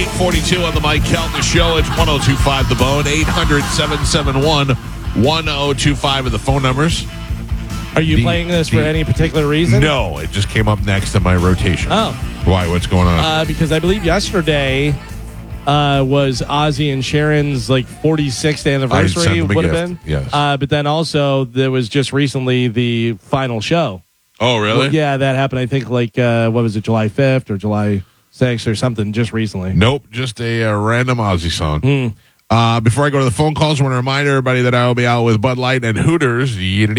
8:42 on the Mike Keltner Show. It's 102.5 The Bone. 800-771-1025 are the phone numbers. Are you playing this for any particular reason? No, it just came up next in my rotation. Oh. Why? What's going on? Because I believe yesterday was Ozzy and Sharon's 46th anniversary. sent them a Would have gift, been. yes. But then also there was just recently the final show. Oh, really? Well, yeah, that happened. I think what was it, July 5th or July 6th or something? Just recently. Nope, just a random Ozzy song. Before I go to the phone calls, I want to remind everybody that I will be out with Bud Light and Hooters.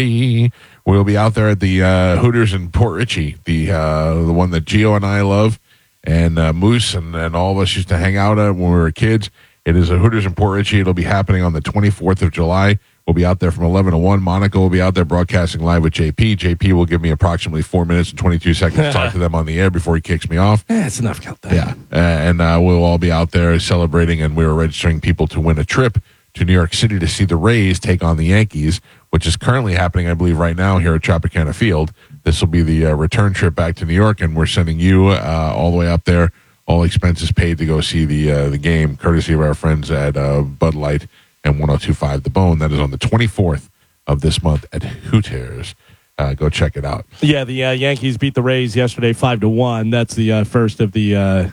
We'll be out there at the Hooters in Port Richey, the one that Gio and I love, and Moose and all of us used to hang out at when we were kids. It is a Hooters in Port Richey. It'll be happening on the 24th of July. We'll be out there from 11 to 1. Monica will be out there broadcasting live with JP. JP will give me approximately 4 minutes and 22 seconds to talk to them on the air before he kicks me off. That's enough, Keltner. Yeah, and we'll all be out there celebrating, and we were registering people to win a trip to New York City to see the Rays take on the Yankees, which is currently happening, I believe, right now here at Tropicana Field. This will be the return trip back to New York, and we're sending you all the way up there, all expenses paid to go see the game, courtesy of our friends at Bud Light and 102.5 The Bone. That is on the 24th of this month at Hooters. Go check it out. Yeah, the Yankees beat the Rays yesterday 5-1. That's the first of the,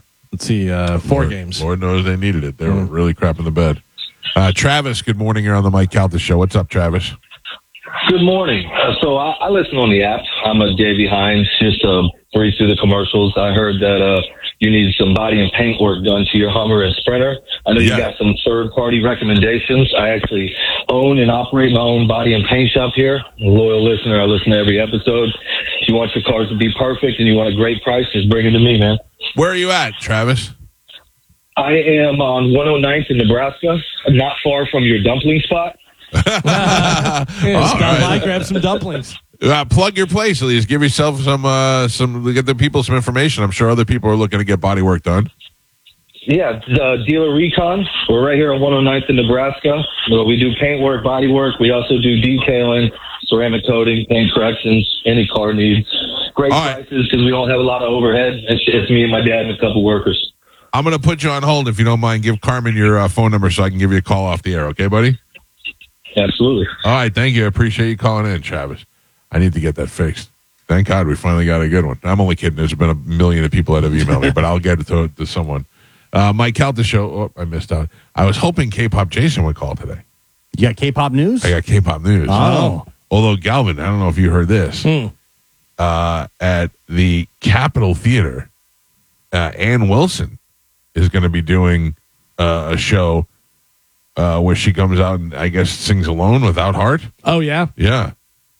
4 games. Lord knows they needed it. They were really crapping the bed. Travis, good morning. You're on the Mike Calta Show. What's up, Travis? Good morning. So I listen on the app. I'm a Davey Hines. Just breeze through the commercials. I heard that you need some body and paint work done to your Hummer and Sprinter. I know you got some third-party recommendations. I actually own and operate my own body and paint shop here. I'm a loyal listener. I listen to every episode. If you want your cars to be perfect and you want a great price, just bring it to me, man. Where are you at, Travis? I am on 109th in Nebraska, not far from your dumpling spot. Stop by, grab some dumplings. Plug your place at least. Give yourself some get the people some information. I'm sure other people are looking to get body work done. Yeah, Dealer Recon. We're right here on 109th in Nebraska. We do paint work, body work. We also do detailing, ceramic coating, paint corrections, any car needs. Great prices because we don't have a lot of overhead. It's me and my dad and a couple workers. I'm going to put you on hold if you don't mind. Give Carmen your phone number so I can give you a call off the air. Okay, buddy? Absolutely. All right, thank you. I appreciate you calling in, Travis. I need to get that fixed. Thank God we finally got a good one. I'm only kidding. There's been a million of people that have emailed me, but I'll get it to someone. Mike Calta Show. Oh, I missed out. I was hoping K-Pop Jason would call today. You got K-Pop news? I got K-Pop news. Oh. Although, Galvin, I don't know if you heard this. At the Capitol Theater, Ann Wilson is going to be doing a show where she comes out and, I guess, sings alone without Heart. Oh, yeah? Yeah.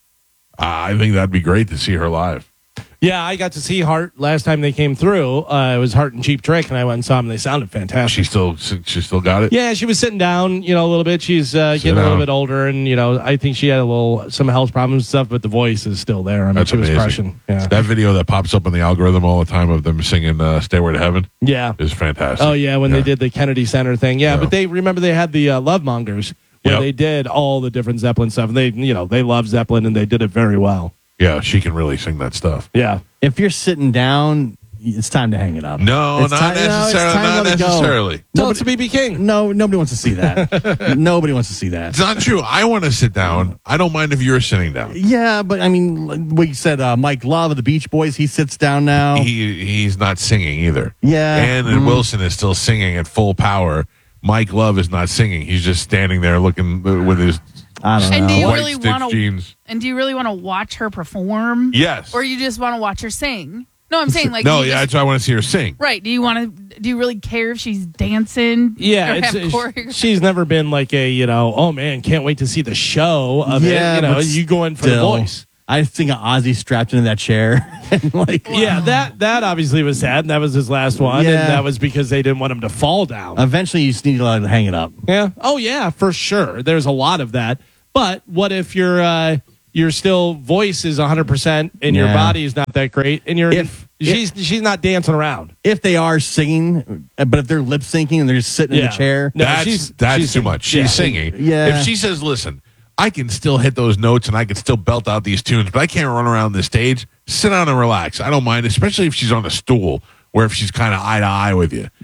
I think that'd be great to see her live. Yeah, I got to see Heart last time they came through. It was Heart and Cheap Trick, and I went and saw them. They sounded fantastic. She still got it? Yeah, she was sitting down, a little bit. She's getting a little bit older, and, I think she had some health problems and stuff, but the voice is still there. I mean, That's she was amazing. crushing. Yeah. That video that pops up on the algorithm all the time of them singing Stairway to Heaven is fantastic. Oh, yeah, when they did the Kennedy Center thing. Yeah, but they had the Love Mongers where they did all the different Zeppelin stuff. And they love Zeppelin, and they did it very well. Yeah, she can really sing that stuff. Yeah. If you're sitting down, it's time to hang it up. No, not necessarily. Tell it to BB King. No, nobody wants to see that. Nobody wants to see that. It's not true. I want to sit down. I don't mind if you're sitting down. Yeah, but I mean, we said Mike Love of the Beach Boys, he sits down now. He's not singing either. Yeah. And Wilson is still singing at full power. Mike Love is not singing. He's just standing there looking with his white stitched jeans. And do you really want to watch her perform? Yes. Or you just want to watch her sing? No, I'm saying that's why I want to see her sing. Right. Do you really care if she's dancing? Yeah, she's never been like a, oh man, can't wait to see the show of it. You go in for the voice. I think Ozzy strapped into that chair. And that obviously was sad, and that was his last one, and that was because they didn't want him to fall down. Eventually, you just need to hang it up. Yeah. Oh, yeah, for sure. There's a lot of that. But what if your still voice is 100% and your body is not that great, and she's not dancing around? If they are singing, but if they're lip syncing and they're just sitting in the chair, no, that's too much. She's singing. Yeah. If she says, "Listen, I can still hit those notes and I can still belt out these tunes, but I can't run around the stage," sit down and relax. I don't mind, especially if she's on a stool, where if she's kind of eye to eye with you.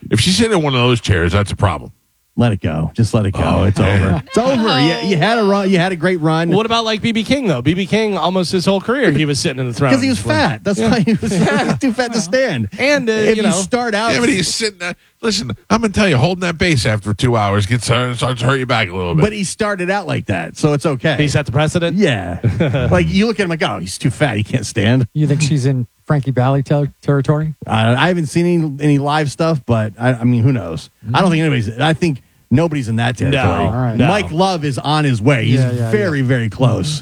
If she's sitting in one of those chairs, that's a problem. Let it go. Just let it go. Oh, it's over. It's over. You had a run. You had a great run. What about like BB King though? BB King almost his whole career he was sitting in the throne Because he was fat. That's why he was too fat to stand. And if you you know, start out, Yeah, but he's sitting there. Listen, I'm going to tell you, holding that base after 2 hours starts to hurt you back a little bit. but he started out like that, so it's okay. he set the precedent. Yeah, like you look at him like, oh, he's too fat. He can't stand. You think she's in Frankie Valli territory? I haven't seen any live stuff, but I mean, who knows? I don't think anybody's. I think nobody's in that territory. No, all right. no. Mike Love is on his way. He's very, very close.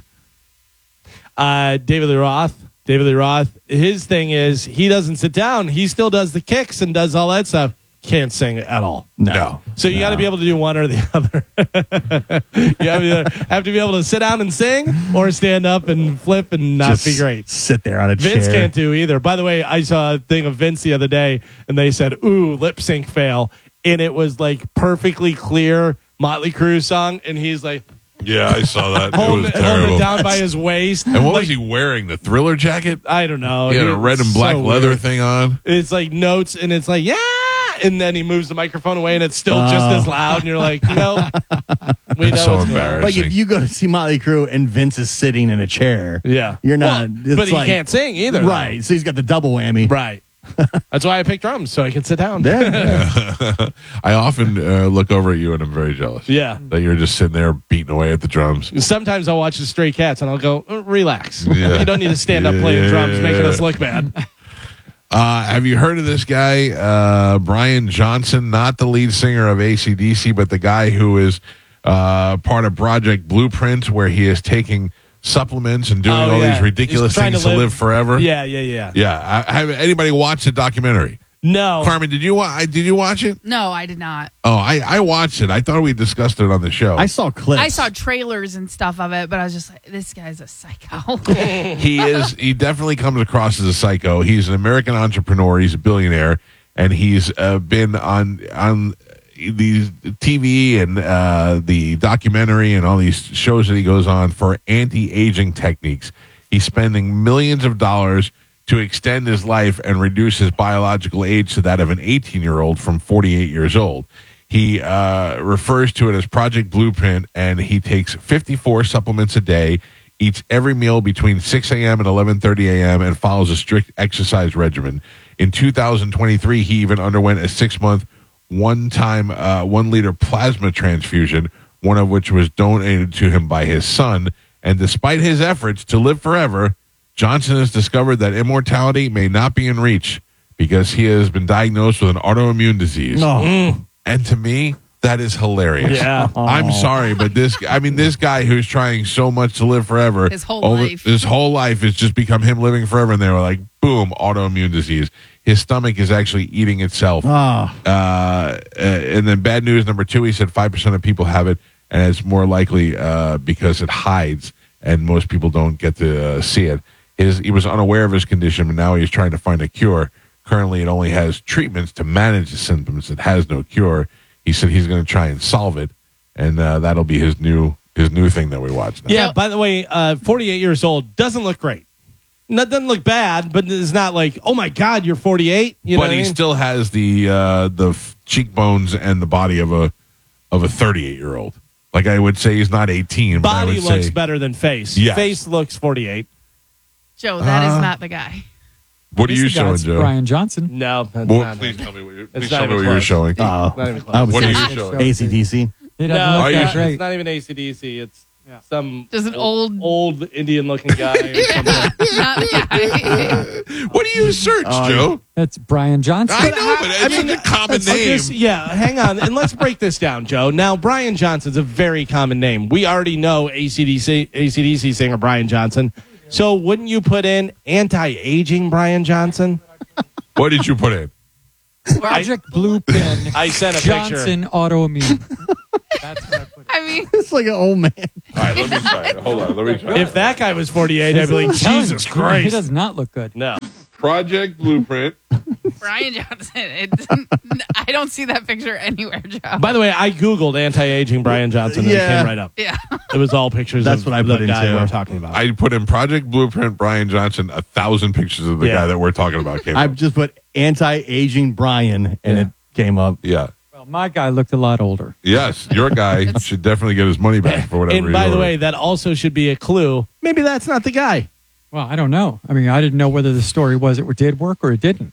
David Lee Roth. David Lee Roth. His thing is he doesn't sit down. He still does the kicks and does all that stuff. Can't sing at all. No. So you got to be able to do one or the other. You have to be able to sit down and sing or stand up and flip and not Just be great. Sit there on a Vince chair. can't do either. By the way, I saw a thing of Vince the other day, and they said, "Ooh, lip sync fail," and it was like perfectly clear Motley Crue song, and he's like yeah, I saw that. It holding was it terrible. down by his waist. And what Like, was he wearing? The Thriller jacket? I don't know. He had a It red was and black so leather weird. thing on. It's like notes, and it's like, yeah. And then he moves the microphone away, and it's still just as loud. And you're like, we know So what's going on. embarrassing. Like if you go to see Motley Crue and Vince is sitting in a chair, Yeah. you're not. Well, it's but he like- can't sing either. Right. So he's got the double whammy. Right. That's why I picked drums, so I can sit down. Yeah. I often look over at you and I'm very jealous. Yeah. That you're just sitting there beating away at the drums. Sometimes I'll watch the Stray Cats, and I'll go, relax. Yeah. You don't need to stand up playing drums, making us look bad. Have you heard of this guy, Brian Johnson? Not the lead singer of AC/DC, but the guy who is part of Project Blueprint, where he is taking supplements and doing all these ridiculous He's trying things to live forever. Yeah. Yeah. Have anybody watched the documentary? No. Carmen, did you watch it? No, I did not. Oh, I watched it. I thought we discussed it on the show. I saw clips. I saw trailers and stuff of it, but I was just like, this guy's a psycho. He definitely comes across as a psycho. He's an American entrepreneur. He's a billionaire, and he's been on the TV and the documentary and all these shows that he goes on for anti-aging techniques. He's spending millions of dollars to extend his life and reduce his biological age to that of an 18-year-old from 48 years old. He refers to it as Project Blueprint, and he takes 54 supplements a day, eats every meal between 6 a.m. and 11:30 a.m., and follows a strict exercise regimen. In 2023, he even underwent a 6-month, one-time 1-liter plasma transfusion, one of which was donated to him by his son. And despite his efforts to live forever, Johnson has discovered that immortality may not be in reach because he has been diagnosed with an autoimmune disease. And to me, that is hilarious. Yeah. I'm sorry, but this guy who's trying so much to live forever, His whole life. his whole life has just become him living forever. And they were like, boom, autoimmune disease. His stomach is actually eating itself. And then bad news number 2, he said 5% of people have it, and it's more likely because it hides, and most people don't get to see it. He was unaware of his condition, but now he's trying to find a cure. Currently, it only has treatments to manage the symptoms. It has no cure. He said he's going to try and solve it, and that'll be his new thing that we watch now. Yeah, by the way, 48 years old, doesn't look great. Doesn't look bad, but it's not like, oh my God, you're 48. You know But what I he mean? still has the cheekbones and the body of a 38-year-old. Like I would say, he's not 18. But I Body would looks say, better than face. Yes. Face looks 48. Joe, that is not the guy. What are you It's the guy, showing, it's Joe? Brian Johnson. No, that's Well, not please him. tell me what It's you're not even you're close. showing. Not even close. I was What are saying you showing? AC/DC. He doesn't No. look Are you that sure? great. It's not even AC/DC. It's some Just an old Indian looking guy. Or something. not the guy. What do you search, Joe? That's Brian Johnson. I know, but it's such a common name. Hang on, and let's break this down, Joe. Now, Brian Johnson's a very common name. We already know AC/DC singer Brian Johnson. So wouldn't you put in anti-aging Brian Johnson? What did you put in? Project Blueprint. I sent a Johnson autoimmune. That's what I put. I mean, It's like an old man. All right, let me try it. Hold on, let me try it. If that guy was 48, I'd be like, I'm telling Jesus you, Christ. He does not look good. No. Project Blueprint. Brian Johnson. I don't see that picture anywhere, Joe. By the way, I Googled anti-aging Brian Johnson and it Yeah. came right up. Yeah. It was all pictures That's of what I the put guy into. we're talking about. I put in Project Blueprint Brian Johnson, 1,000 pictures of the Yeah. guy that we're talking about came I up. just put anti-aging Brian, and it came up. Yeah. Well, my guy looked a lot older. Yes, your guy should definitely get his money back for whatever. And by the way, that also should be a clue. Maybe that's not the guy. Well, I don't know. I mean, I didn't know whether the story was it did work or it didn't.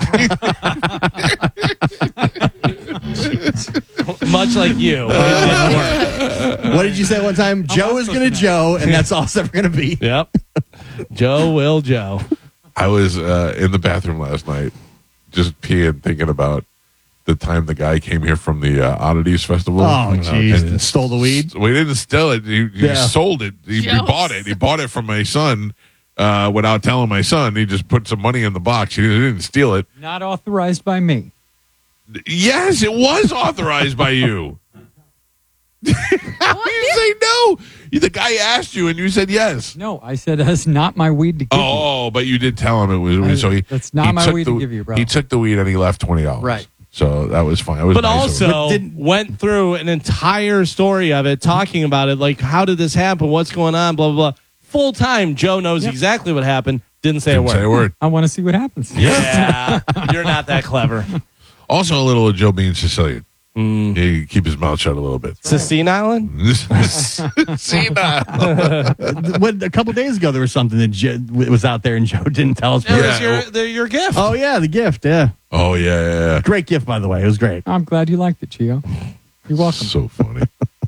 Much like you. It didn't work. What did you say one time? Joe is going to Joe, and that's all it's ever going to be. Yep. Joe will Joe. I was in the bathroom last night, just peeing, thinking about the time the guy came here from the Oddities Festival. Oh, jeez. And Stole the weed? We didn't steal it. He sold it. He bought it. He bought it from my son without telling my son. He just put some money in the box. He didn't steal it. Not authorized by me. Yes, it was authorized by you. How do you say no? The guy asked you, and you said yes. No, I said that's not my weed to give you. Oh, but you did tell him it was. So that's not my weed to give you, bro. He took the weed and he left $20. Right. So that was fine. It was But nice of him. also went through an entire story of it, talking about it, like, how did this happen? What's going on? Blah, blah, blah. Full time, Joe knows exactly what happened. Didn't say Didn't say a word. I want to see what happens. Yeah, you're not that clever. Also, a little of Joe being Sicilian. He keep his mouth shut a little bit. Sistine Island? See that? A couple days ago, there was something that was out there, and Joe didn't tell us. It was your gift. Oh, yeah, the gift, yeah. Oh, yeah. Great gift, by the way. It was great. I'm glad you liked it, Gio. You're welcome. So funny.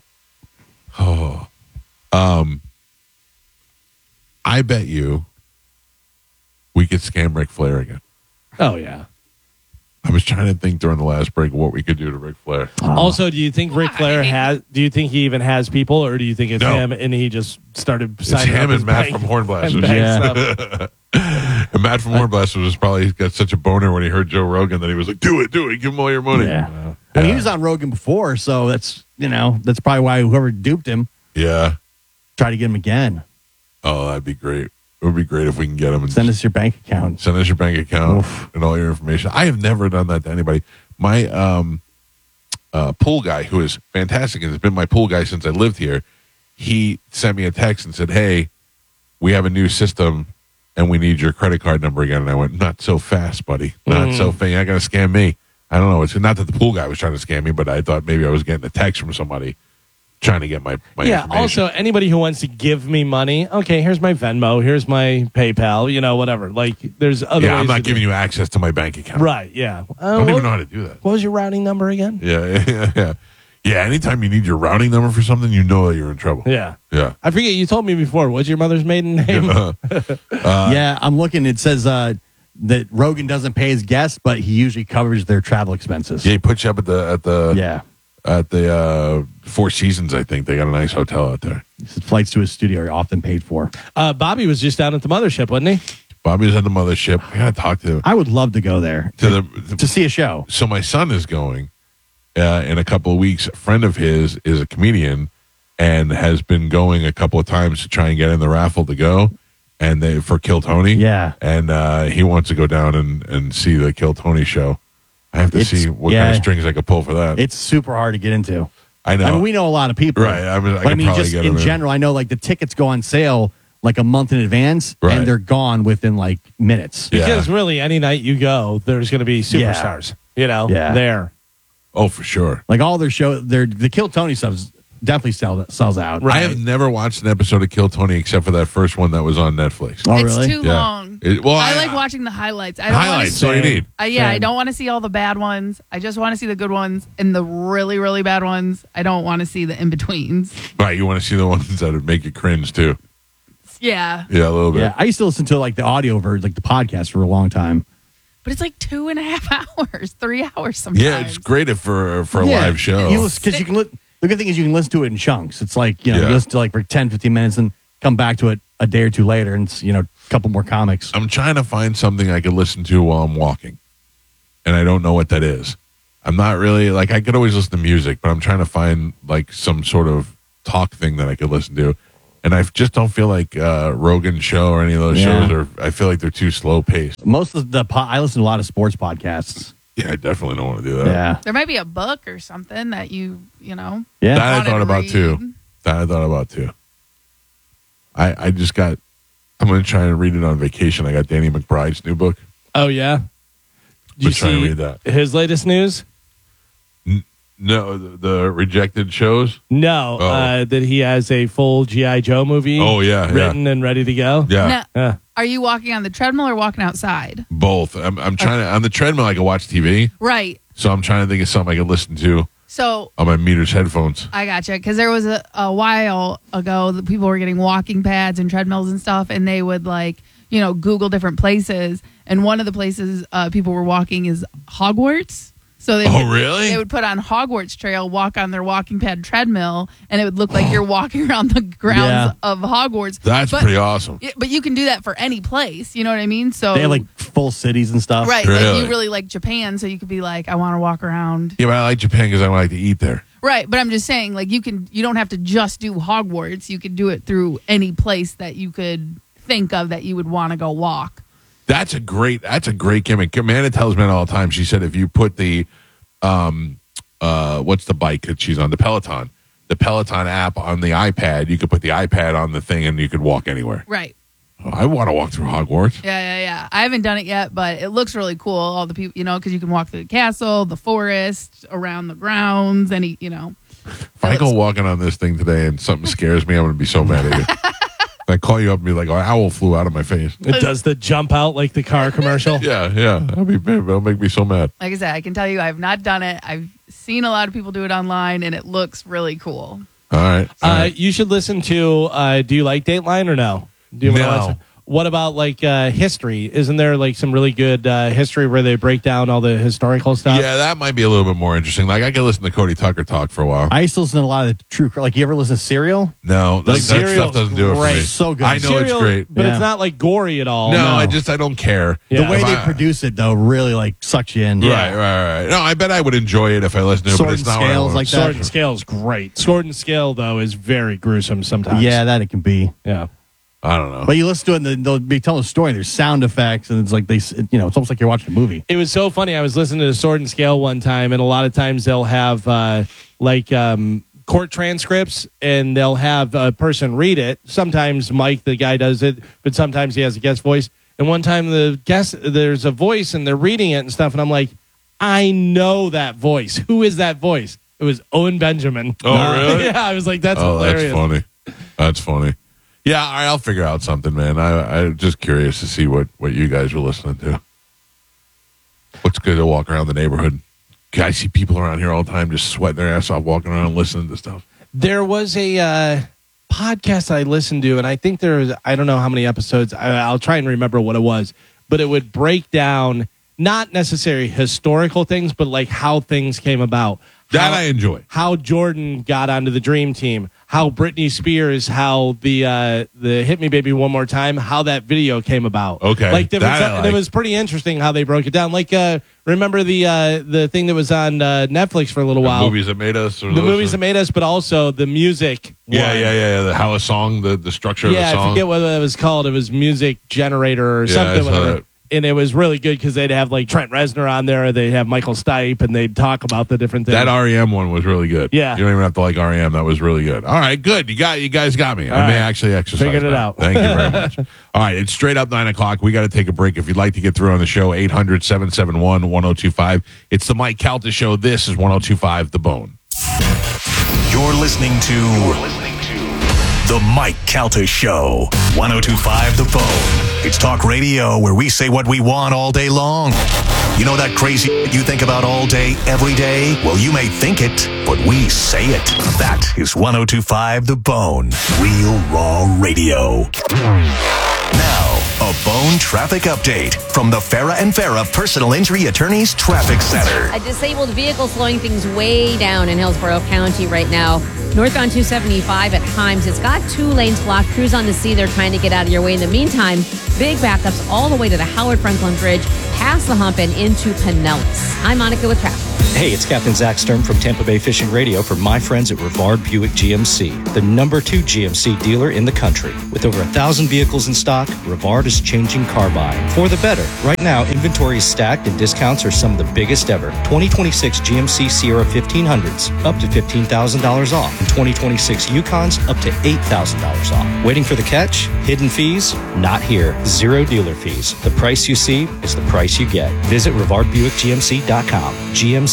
I bet you we could scam Ric Flair again. Oh, yeah. I was trying to think during the last break what we could do to Ric Flair. Also, do you think Ric Flair do you think he even has people, or do you think it's No. him and he just started It's signing up him his and Matt bank- from Horn and Blasters. bank stuff? And Matt from Horn Blasters was probably got such a boner when he heard Joe Rogan that he was like, do it, give him all your money. Yeah. I mean, he was on Rogan before, so that's probably why whoever duped him Yeah. tried to get him again. Oh, that'd be great. It would be great if we can get him and Send us your bank account. send us your bank account Oof. and all your information. I have never done that to anybody. My pool guy, who is fantastic and has been my pool guy since I lived here, he sent me a text and said, hey, we have a new system and we need your credit card number again. And I went, not so fast, buddy. Not so fast. You're not going to scam me. I don't know. It's not that the pool guy was trying to scam me, but I thought maybe I was getting a text from somebody trying to get my Yeah. information. Also, anybody who wants to give me money, okay, here's my Venmo, here's my PayPal, whatever. Like, there's other ways I'm to not do giving it. you access to my bank account. Right, yeah. I don't even know how to do that. What was your routing number again? Yeah. Anytime you need your routing number for something, you know that you're in trouble. Yeah. Yeah. I forget, you told me before. What's your mother's maiden name? Yeah, I'm looking. It says that Rogan doesn't pay his guests, but he usually covers their travel expenses. Yeah, he puts you up at the Four Seasons. I think they got a nice hotel out there. Flights to his studio are often paid for. Bobby was just down at the mothership, wasn't he? Bobby was at the mothership. I gotta talk to I would love to go there to see a show. So my son is going in a couple of weeks. A friend of his is a comedian and has been going a couple of times to try and get in the raffle to go. And for Kill Tony. Yeah. And he wants to go down and see the Kill Tony show. I have to see what kind of strings I could pull for that. It's super hard to get into. I know. I mean, we know a lot of people. Right. I but could probably just get in them general, I know like the tickets go on sale like a month in advance, Right. and they're gone within like minutes. Yeah. Because really, any night you go, there's going to be superstars, Yeah. there. Oh, for sure. Like all their show, the Kill Tony stuff definitely sells out. Right. I have never watched an episode of Kill Tony except for that first one that was on Netflix. Oh, It's really? too Yeah. long. I I like watching the highlights. I don't highlights. Want So you need. I don't want to see all the bad ones. I just want to see the good ones and the really, really bad ones. I don't want to see the in betweens. Right. You want to see the ones that would make you cringe too. Yeah, Yeah, a little bit. Yeah, I used to listen to like the audio version, like the podcast for a long time. but it's like 2.5 hours, 3 hours sometimes. Yeah, it's great for a Yeah, live show. Because you can. The good thing is you can listen to it in chunks. It's like you Yeah. listen to like for 10, 15 minutes and come back to it a day or two later, and it's a couple more comics. I'm trying to find something I could listen to while I'm walking, and I don't know what that is. I'm not really like I could always listen to music, but I'm trying to find like some sort of talk thing that I could listen to. And I just don't feel like Rogan's show or any of those Yeah. shows I feel like they're too slow paced. Most of I listen to a lot of sports podcasts. Yeah, I definitely don't want to do that. Yeah, There might be a book or something that you know. yeah. That I wanted thought to about read. too. I just got. I'm going to try and read it on vacation. I got Danny McBride's new book. Oh, yeah? Did Let's try and read that. his latest news? No, the rejected shows. No, Oh. that he has a full G.I. Joe movie. Oh, yeah, written and ready to go. Yeah, Now, are you walking on the treadmill or walking outside? both. I'm trying to on the treadmill. I can watch TV, Right. so I'm trying to think of something I can listen to So on my Meters headphones. I gotcha. Because there was a while ago that people were getting walking pads and treadmills and stuff, and they would Google different places. And one of the places people were walking is Hogwarts. So they Really? They would put on Hogwarts Trail, walk on their walking pad treadmill, and it would look like you're walking around the grounds of Hogwarts. That's pretty awesome. But you can do that for any place. You know what I mean? So They have like full cities and stuff. right, Really? like you really like Japan, so you could be like, I want to walk around. Yeah, but I like Japan because I like to eat there. Right, but I'm just saying, like you don't have to just do Hogwarts. You could do it through any place that you could think of that you would want to go walk. That's a great gimmick. Amanda tells me all the time. She said if you put the what's the bike that she's on, the Peloton app on the iPad, you could put the iPad on the thing and you could walk anywhere. Right. Oh, I want to walk through Hogwarts. Yeah. I haven't done it yet, but it looks really cool. All the people, because you can walk through the castle, the forest, around the grounds, If I go walking on this thing today and something scares me, I'm going to be so mad at you. I call you up and be like, "Oh, an owl flew out of my face." It does the jump out like the car commercial. Yeah. That'll make me so mad. Like I said, I can tell you I have not done it. I've seen a lot of people do it online, and it looks really cool. All right. You should listen to. Do you like Dateline or no? Do you wanna No. listen? What about history? Isn't there like some really good history where they break down all the historical stuff? Yeah, that might be a little bit more interesting. Like I could listen to Cody Tucker talk for a while. I used to listen to a lot of the true. Like, you ever listen to Serial? No, that Serial's stuff doesn't do it for me. great. So good. I know Serial, it's great. but Yeah. it's not like gory at all. No, I don't care. Yeah. The way If they I- produce it, though, really like sucks you in. Right. No, I bet I would enjoy it if I listened to it, Sword but it's and not what I Scales want. like that. Sword and Scale is great. Sword and Scale though is very gruesome sometimes. Yeah, that it can be. Yeah. I don't know. But you listen to it, and they'll be telling a story. There's sound effects, and it's like it's almost like you're watching a movie. It was so funny. I was listening to Sword and Scale one time, and a lot of times they'll have court transcripts, and they'll have a person read it. Sometimes Mike, the guy, does it, but sometimes he has a guest voice. And one time there's a voice, and they're reading it and stuff, and I'm like, I know that voice. Who is that voice? It was Owen Benjamin. Oh, really? Yeah, I was like, that's Oh, hilarious. That's funny. Yeah, all right, I'll figure out something, man. I'm just curious to see what you guys were listening to. What's good to walk around the neighborhood? I see people around here all the time just sweating their ass off, walking around listening to stuff. There was a podcast I listened to, and I think there was, I don't know how many episodes, I'll try and remember what it was, but it would break down not necessarily historical things, but like how things came about. That I enjoy. How Jordan got onto the Dream Team, how Britney Spears, how the Hit Me Baby One More Time, how that video came about. Okay, like different that I stuff. And it like. was pretty interesting how they broke it down. Like remember the thing that was on Netflix for a little while. The movies that made us. Or The movies that made us, but also the music. Yeah. How a song, the structure of the Yeah, song. I forget what it was called. It was Music Generator or Yeah, something. I saw Whatever. that. And it was really good because they'd have like Trent Reznor on there. They'd have Michael Stipe, and they'd talk about the different things. That REM one was really good. Yeah. You don't even have to like REM. That was really good. All right, good. You guys got me. I All may right. actually exercise. Figured it now. out. Thank you very much. All right, it's straight up 9 o'clock. We got to take a break. If you'd like to get through on the show, 800-771-1025. It's the Mike Calta Show. This is 1025 The Bone. You're listening to The Mike Calta Show. 1025 The Bone. It's talk radio where we say what we want all day long. You know that crazy you think about all day, every day? Well, you may think it, but we say it. That is 1025 The Bone. Real raw radio. Now, a Bone traffic update from the Farah and Farah Personal Injury Attorneys Traffic Center. A disabled vehicle slowing things way down in Hillsborough County right now. Northbound 275 at Himes. It's got 2 lanes blocked. Crews on the sea. They're trying to get out of your way. In the meantime, big backups all the way to the Howard Franklin Bridge, past the hump and into Pinellas. I'm Monica with traffic. Hey, it's Captain Zach Sturm from Tampa Bay Fishing Radio for my friends at Rivard Buick GMC, the #2 GMC dealer in the country. With over 1,000 vehicles in stock, Rivard is changing car buying for the better. Right now, inventory is stacked and discounts are some of the biggest ever. 2026 GMC Sierra 1500s, up to $15,000 off. And 2026 Yukons, up to $8,000 off. Waiting for the catch? Hidden fees? Not here. 0 dealer fees. The price you see is the price you get. Visit RivardBuickGMC.com. GMC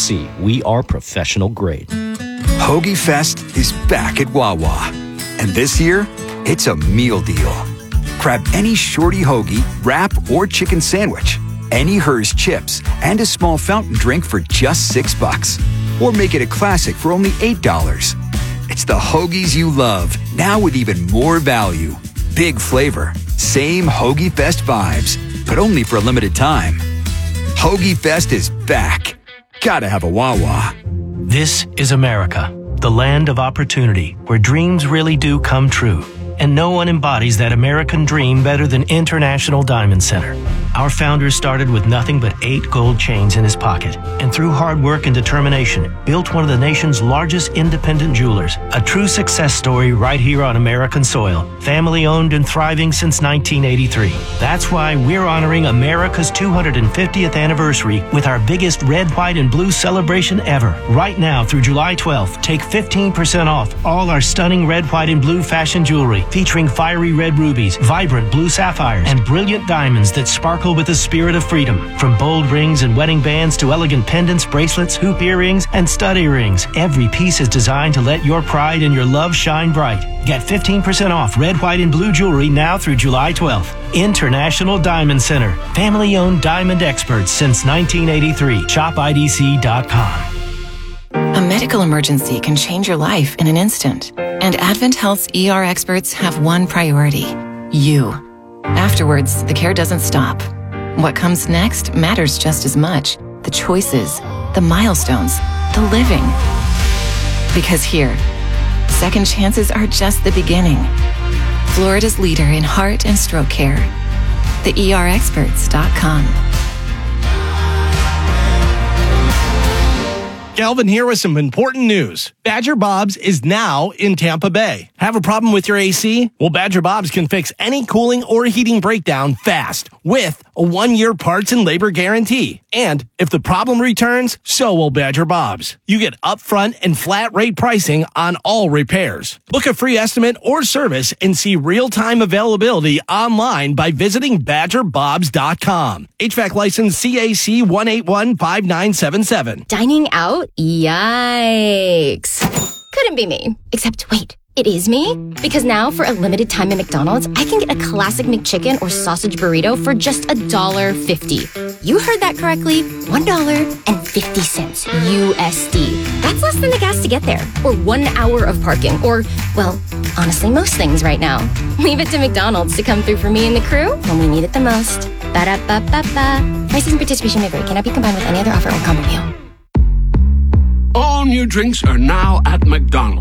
GMC. We are professional grade. Hoagie Fest is back at Wawa. And this year, it's a meal deal. Grab any shorty hoagie, wrap, or chicken sandwich, any Hers chips, and a small fountain drink for just $6. Or make it a classic for only $8. It's the hoagies you love, now with even more value. Big flavor, same Hoagie Fest vibes, but only for a limited time. Hoagie Fest is back. Gotta have a Wawa. This is America, the land of opportunity, where dreams really do come true. And no one embodies that American dream better than International Diamond Center. Our founder started with nothing but 8 gold chains in his pocket, and through hard work and determination, built one of the nation's largest independent jewelers. A true success story right here on American soil. Family owned and thriving since 1983. That's why we're honoring America's 250th anniversary with our biggest red, white, and blue celebration ever. Right now through July 12th, take 15% off all our stunning red, white, and blue fashion jewelry, featuring fiery red rubies, vibrant blue sapphires, and brilliant diamonds that sparkle with the spirit of freedom. From bold rings and wedding bands to elegant pendants, bracelets, hoop earrings, and stud earrings, every piece is designed to let your pride and your love shine bright. Get 15% off red, white, and blue jewelry now through July 12th. International Diamond Center. Family-owned diamond experts since 1983. ShopIDC.com. A medical emergency can change your life in an instant. And Advent Health's ER experts have one priority: you. Afterwards, the care doesn't stop. What comes next matters just as much. The choices, the milestones, the living. Because here, second chances are just the beginning. Florida's leader in heart and stroke care. TheERexperts.com. Galvin here with some important news. Badger Bob's is now in Tampa Bay. Have a problem with your AC? Well, Badger Bob's can fix any cooling or heating breakdown fast with a 1-year parts and labor guarantee. And if the problem returns, so will Badger Bob's. You get upfront and flat rate pricing on all repairs. Book a free estimate or service and see real-time availability online by visiting BadgerBobs.com. HVAC license CAC 1815977. Dining out? Yikes. Couldn't be me. Except, wait, it is me? Because now, for a limited time at McDonald's, I can get a classic McChicken or sausage burrito for just $1.50. You heard that correctly. $1.50 USD. That's less than the gas to get there. Or 1 hour of parking. Or, well, honestly, most things right now. Leave it to McDonald's to come through for me and the crew when we need it the most. Ba-da-ba-ba-ba. Prices and participation may vary. Cannot be combined with any other offer or combo meal. All new drinks are now at McDonald's.